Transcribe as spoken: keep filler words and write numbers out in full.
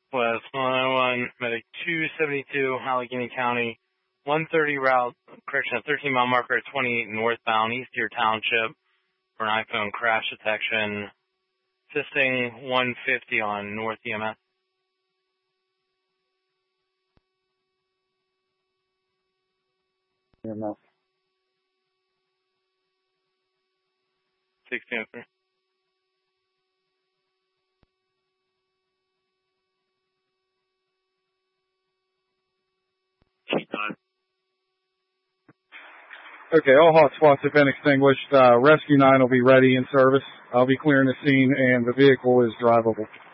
West one oh one, medic two seventy-two, Allegheny County, one thirty route, correction, thirteen mile marker twenty-eight northbound, East Deer Township, for an iPhone crash detection, assisting one fifty on North E M S. E M S. sixteen oh three. Okay, all hotspots have been extinguished. Uh, Rescue nine will be ready in service. I'll be clearing the scene, and the vehicle is drivable.